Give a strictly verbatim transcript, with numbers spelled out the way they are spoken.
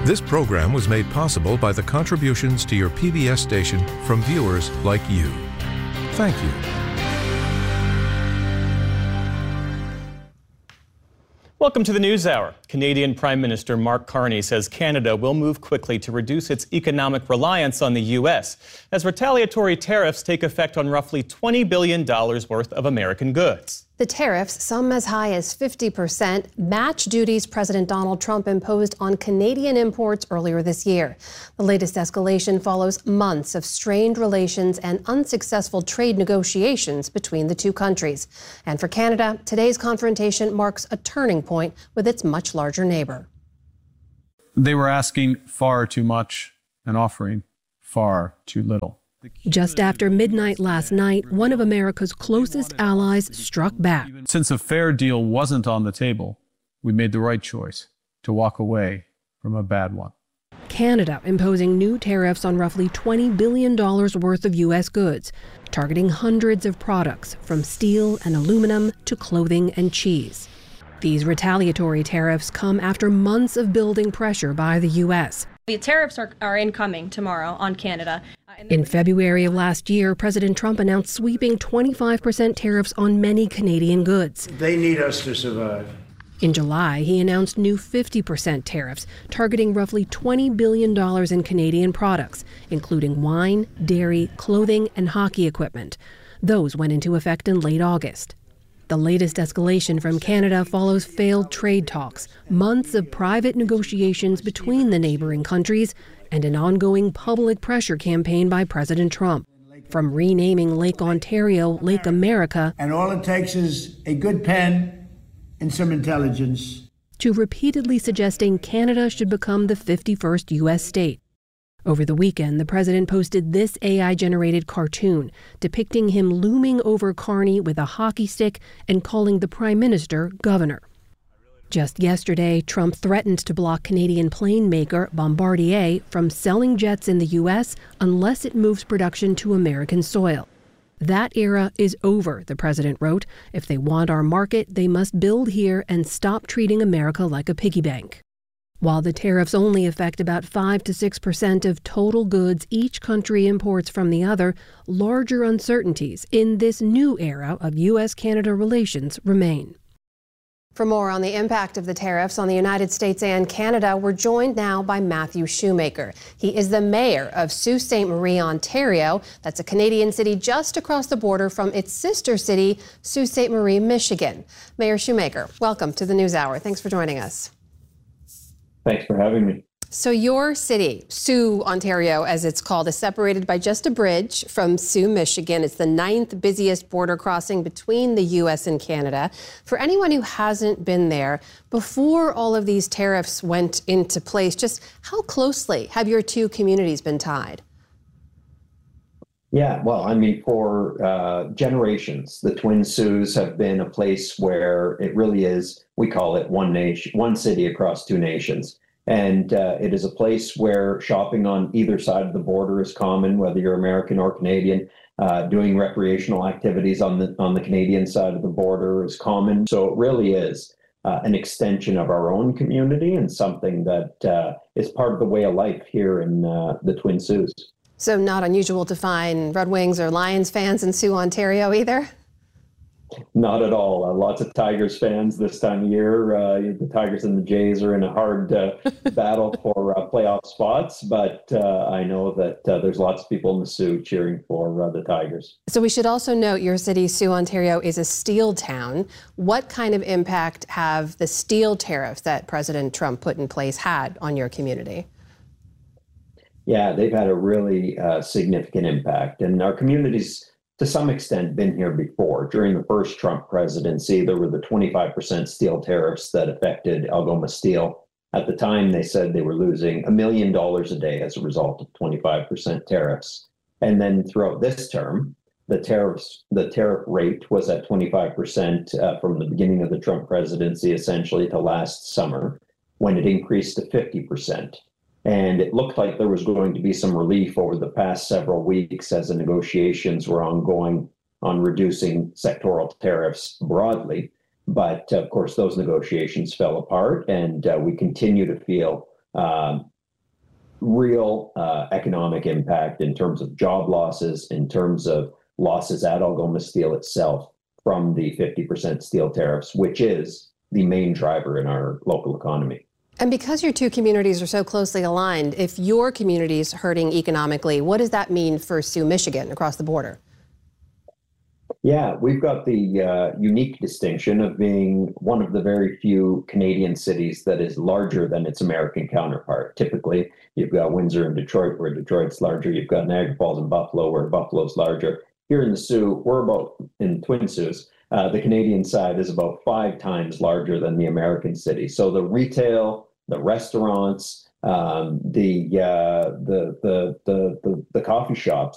This program was made possible by the contributions to your P B S station from viewers like you. Thank you. Welcome to the NewsHour. Canadian Prime Minister Mark Carney says Canada will move quickly to reduce its economic reliance on the U S as retaliatory tariffs take effect on roughly twenty billion dollars worth of American goods. The tariffs, some as high as fifty percent, match duties President Donald Trump imposed on Canadian imports earlier this year. The latest escalation follows months of strained relations and unsuccessful trade negotiations between the two countries. And for Canada, today's confrontation marks a turning point with its much larger neighbor. They were asking far too much and offering far too little. Just after midnight last night, one of America's closest allies struck back. Since a fair deal wasn't on the table, we made the right choice to walk away from a bad one. Canada imposing new tariffs on roughly twenty billion dollars worth of U S goods, targeting hundreds of products from steel and aluminum to clothing and cheese. These retaliatory tariffs come after months of building pressure by the U S. The tariffs are, are incoming tomorrow on Canada. In February of last year, President Trump announced sweeping twenty-five percent tariffs on many Canadian goods. They need us to survive. In July, he announced new fifty percent tariffs, targeting roughly twenty billion dollars in Canadian products, including wine, dairy, clothing, and hockey equipment. Those went into effect in late August. The latest escalation from Canada follows failed trade talks, months of private negotiations between the neighboring countries, and an ongoing public pressure campaign by President Trump. From renaming Lake Ontario Lake America, and all it takes is a good pen and some intelligence, to repeatedly suggesting Canada should become the fifty-first U S state. Over the weekend, the president posted this A I-generated cartoon depicting him looming over Carney with a hockey stick and calling the prime minister governor. Just yesterday, Trump threatened to block Canadian plane maker Bombardier from selling jets in the U S unless it moves production to American soil. That era is over, the president wrote. If they want our market, they must build here and stop treating America like a piggy bank. While the tariffs only affect about five to six percent of total goods each country imports from the other, larger uncertainties in this new era of U S Canada relations remain. For more on the impact of the tariffs on the United States and Canada, we're joined now by Matthew Shoemaker. He is the mayor of Sault Ste. Marie, Ontario. That's a Canadian city just across the border from its sister city, Sault Ste. Marie, Michigan. Mayor Shoemaker, welcome to the NewsHour. Thanks for joining us. Thanks for having me. So your city, Sault, Ontario, as it's called, is separated by just a bridge from Sault, Michigan. It's the ninth busiest border crossing between the U S and Canada. For anyone who hasn't been there, before all of these tariffs went into place, just how closely have your two communities been tied? Yeah, well, I mean, for uh, generations, the Twin Saults have been a place where it really is, we call it one nation, one city across two nations. And uh, it is a place where shopping on either side of the border is common, whether you're American or Canadian. Uh, doing recreational activities on the on the Canadian side of the border is common. So it really is uh, an extension of our own community and something that uh, is part of the way of life here in uh, the Twin Saults. So not unusual to find Red Wings or Lions fans in Sault, Ontario either? Not at all. Uh, lots of Tigers fans this time of year. Uh, the Tigers and the Jays are in a hard uh, battle for uh, playoff spots, but uh, I know that uh, there's lots of people in the Sault cheering for uh, the Tigers. So we should also note your city, Sault, Ontario, is a steel town. What kind of impact have the steel tariffs that President Trump put in place had on your community? Yeah, they've had a really uh, significant impact, and our communities to some extent been here before. During the first Trump presidency, there were the twenty-five percent steel tariffs that affected Algoma Steel. At the time, they said they were losing a million dollars a day as a result of twenty-five percent tariffs. And then throughout this term, the tariffs, the tariff rate was at twenty-five percent uh, from the beginning of the Trump presidency, essentially to last summer, when it increased to fifty percent. And it looked like there was going to be some relief over the past several weeks as the negotiations were ongoing on reducing sectoral tariffs broadly. But of course, those negotiations fell apart, and uh, we continue to feel uh, real uh, economic impact in terms of job losses, in terms of losses at Algoma Steel itself from the fifty percent steel tariffs, which is the main driver in our local economy. And because your two communities are so closely aligned, if your community is hurting economically, what does that mean for Sioux, Michigan, across the border? Yeah, we've got the uh, unique distinction of being one of the very few Canadian cities that is larger than its American counterpart. Typically, you've got Windsor and Detroit, where Detroit's larger. You've got Niagara Falls and Buffalo, where Buffalo's larger. Here in the Sioux, we're about, in Twin Sioux, uh, the Canadian side is about five times larger than the American city. So the retail, the restaurants, um, the, uh, the, the, the, the, the coffee shops,